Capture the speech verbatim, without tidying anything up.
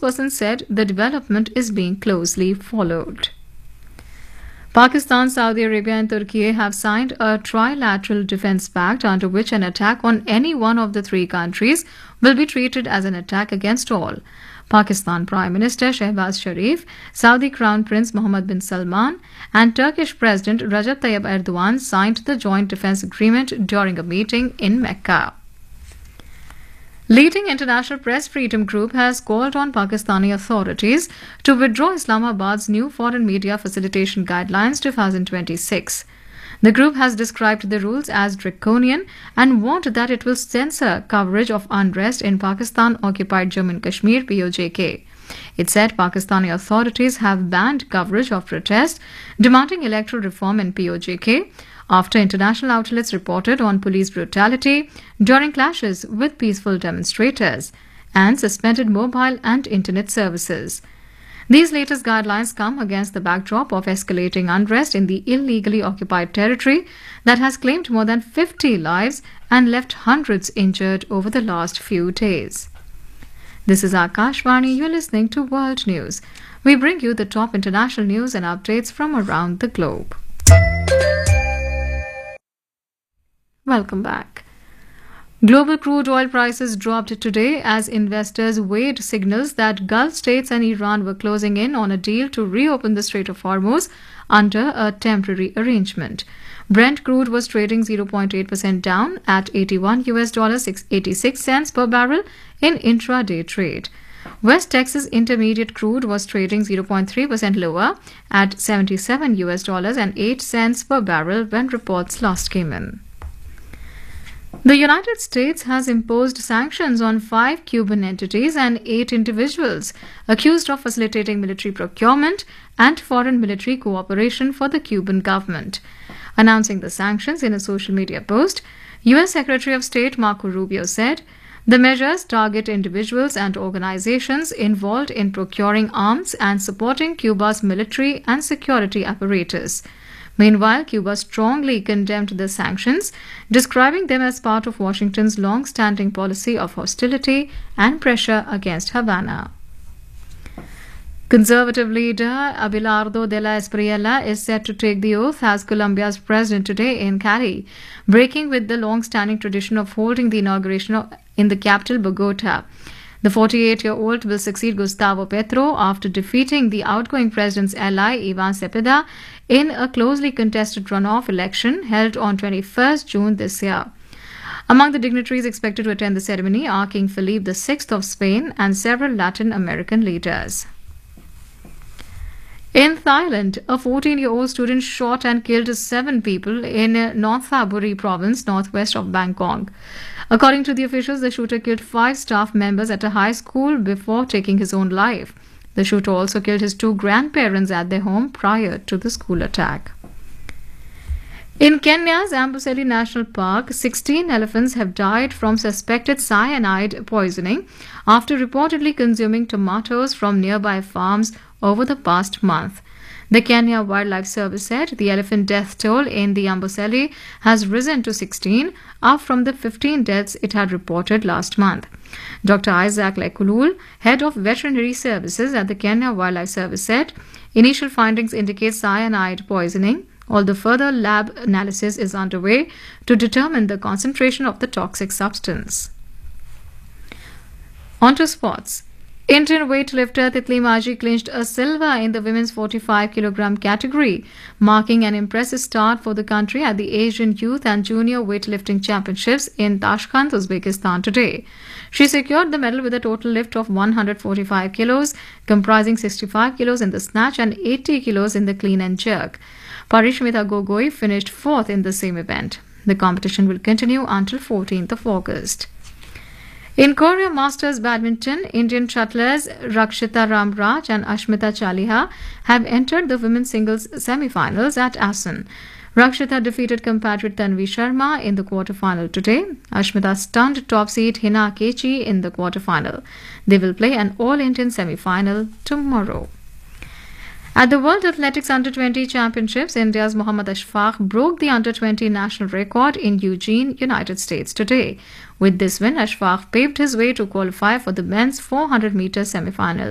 spokesperson said the development is being closely followed. Pakistan, Saudi Arabia and Turkey have signed a trilateral defense pact under which an attack on any one of the three countries will be treated as an attack against all. Pakistan Prime Minister Shehbaz Sharif, Saudi Crown Prince Mohammed bin Salman and Turkish President Recep Tayyip Erdogan signed the joint defense agreement during a meeting in Mecca. Leading international press freedom group has called on Pakistani authorities to withdraw Islamabad's new foreign media facilitation guidelines twenty twenty-six. The group has described the rules as draconian and warned that it will censor coverage of unrest in Pakistan-occupied Jammu and Kashmir P O J K. It said Pakistani authorities have banned coverage of protests demanding electoral reform in P O J K after international outlets reported on police brutality during clashes with peaceful demonstrators and suspended mobile and internet services. These latest guidelines come against the backdrop of escalating unrest in the illegally occupied territory that has claimed more than fifty lives and left hundreds injured over the last few days. This is Akashvani. You're listening to World News. We bring you the top international news and updates from around the globe. Welcome back. Global crude oil prices dropped today as investors weighed signals that Gulf states and Iran were closing in on a deal to reopen the Strait of Hormuz under a temporary arrangement. Brent crude was trading zero point eight percent down at eighty-one U S dollars eighty-six cents per barrel in intraday trade. West Texas Intermediate crude was trading zero point three percent lower at seventy-seven U S dollars and eight cents per barrel when reports last came in. The United States has imposed sanctions on five Cuban entities and eight individuals accused of facilitating military procurement and foreign military cooperation for the Cuban government. Announcing the sanctions in a social media post, U S Secretary of State Marco Rubio said, "The measures target individuals and organizations involved in procuring arms and supporting Cuba's military and security apparatus." Meanwhile, Cuba strongly condemned the sanctions, describing them as part of Washington's long-standing policy of hostility and pressure against Havana. Conservative leader Abelardo de la Espriella is set to take the oath as Colombia's president today in Cali, breaking with the long-standing tradition of holding the inauguration in the capital, Bogota. The forty-eight-year-old will succeed Gustavo Petro after defeating the outgoing president's ally Ivan Cepeda in a closely contested runoff election held on twenty-first June this year. Among the dignitaries expected to attend the ceremony are King Felipe the Sixth of Spain and several Latin American leaders. In Thailand, a fourteen-year-old student shot and killed seven people in Nonthaburi province, northwest of Bangkok. According to the officials, the shooter killed five staff members at a high school before taking his own life. The shooter also killed his two grandparents at their home prior to the school attack. In Kenya's Amboseli National Park, sixteen elephants have died from suspected cyanide poisoning after reportedly consuming tomatoes from nearby farms over the past month. The Kenya Wildlife Service said the elephant death toll in the Amboseli has risen to sixteen, up from the fifteen deaths it had reported last month. Doctor Isaac Lekulul, head of veterinary services at the Kenya Wildlife Service, said initial findings indicate cyanide poisoning, although further lab analysis is underway to determine the concentration of the toxic substance. On to sports. Indian weightlifter Titli Maji clinched a silver in the women's forty-five kilogram category, marking an impressive start for the country at the Asian Youth and Junior Weightlifting Championships in Tashkent, Uzbekistan today. She secured the medal with a total lift of one hundred forty-five kilos, comprising sixty-five kilos in the snatch and eighty kilos in the clean and jerk. Parishmita Gogoi finished fourth in the same event. The competition will continue until fourteenth of August. In Korea Masters Badminton, Indian shuttlers Rakshita Ramraj and Ashmita Chaliha have entered the women's singles semi-finals at Assen. Rakshita defeated compatriot Tanvi Sharma in the quarter-final today. Ashmita stunned top seed Hina Kechi in the quarter-final. They will play an all-Indian semi-final tomorrow. At the World Athletics Under twenty Championships, India's Mohammad Ashfaq broke the Under twenty national record in Eugene, United States today. With this win, Ashfaq paved his way to qualify for the men's four hundred meter semi-final